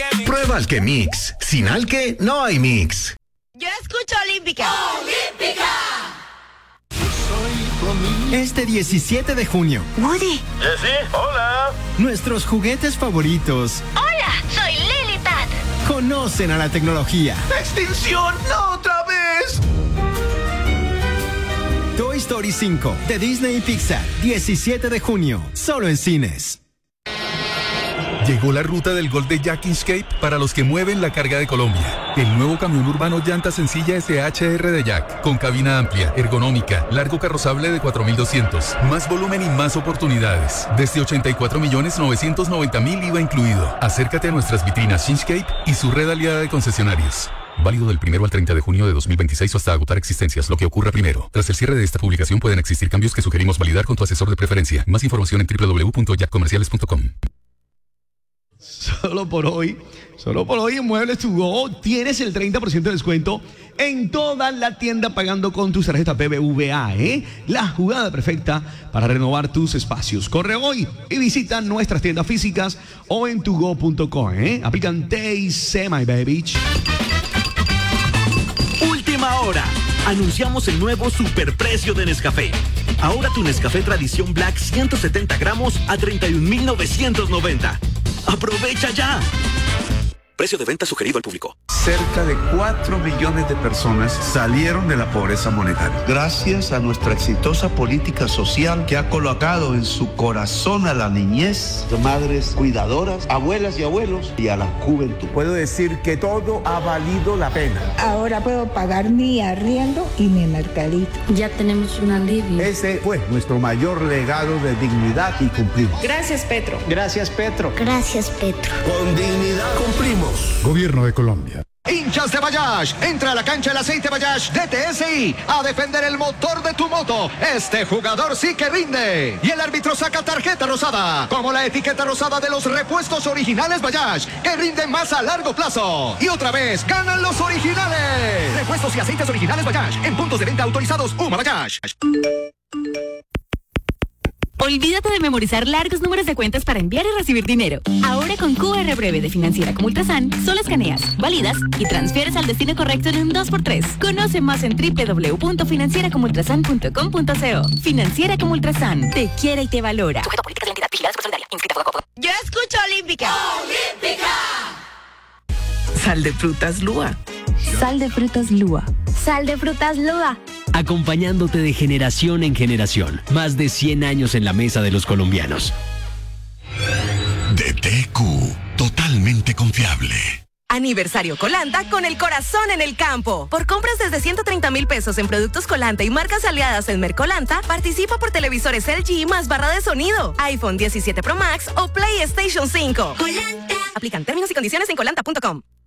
Prueba Alquemix. Sin Alque no hay mix. Yo escucho Olímpica. ¡Olímpica! Este 17 de junio. Woody. ¿Sí? Hola. Nuestros juguetes favoritos. Hola, soy Lily Pat. Conocen a la tecnología. ¡Extinción! ¡No otra vez! Toy Story 5 de Disney y Pixar. 17 de junio. Solo en cines. Llegó la ruta del Gol de Jack Inchcape para los que mueven la carga de Colombia. El nuevo camión urbano llanta sencilla SHR de Jack, con cabina amplia, ergonómica, largo carrozable de 4200, más volumen y más oportunidades. Desde 84.990.000 IVA incluido. Acércate a nuestras vitrinas Inchcape y su red aliada de concesionarios. Válido del 1 al 30 de junio de 2026 o hasta agotar existencias, lo que ocurra primero. Tras el cierre de esta publicación pueden existir cambios que sugerimos validar con tu asesor de preferencia. Más información en www.jackcomerciales.com. Solo por hoy en Muebles to Go tienes el 30% de descuento en toda la tienda pagando con tu tarjeta BBVA, La jugada perfecta para renovar tus espacios. Corre hoy y visita nuestras tiendas físicas o en tugo.com, Aplican TIC, my baby. Última hora. Anunciamos el nuevo superprecio de Nescafé. Ahora tu Nescafé Tradición Black 170 gramos a 31.990. ¡Aprovecha ya! Precio de venta sugerido al público. Cerca de 4 millones de personas salieron de la pobreza monetaria. Gracias a nuestra exitosa política social que ha colocado en su corazón a la niñez, de madres cuidadoras, abuelas y abuelos y a la juventud. Puedo decir que todo ha valido la pena. Ahora puedo pagar mi arriendo y mi mercadito. Ya tenemos un alivio. Ese fue nuestro mayor legado de dignidad y cumplimos. Gracias, Petro. Gracias, Petro. Gracias, Petro. Con dignidad cumplimos. Gobierno de Colombia. Hinchas de Bayash, entra a la cancha el aceite Bayash de TSI a defender el motor de tu moto. Este jugador sí que rinde. Y el árbitro saca tarjeta rosada, como la etiqueta rosada de los repuestos originales Bayash, que rinden más a largo plazo. Y otra vez, ganan los originales. Repuestos y aceites originales Bayash, en puntos de venta autorizados UMA Bayash. Olvídate de memorizar largos números de cuentas para enviar y recibir dinero. Ahora con QR Breve de Financiera como Ultrasan, solo escaneas, validas y transfieres al destino correcto en un 2x3. Conoce más en www.financieracomultrasan.com.co. Financiera como Ultrasan, te quiere y te valora. Sujeto a políticas de identidad vigiladas por Solidaria. Inscrita por Copa. Yo escucho Olímpica. ¡Olímpica! Sal de frutas Lua. Sal de frutas Lua. Sal de frutas Lua. Acompañándote de generación en generación. Más de 100 años en la mesa de los colombianos. DTQ, totalmente confiable. Aniversario Colanta con el corazón en el campo. Por compras desde 130,000 pesos en productos Colanta y marcas aliadas en Mercolanta, participa por televisores LG más barra de sonido, iPhone 17 Pro Max o PlayStation 5. Colanta. Aplican términos y condiciones en colanta.com.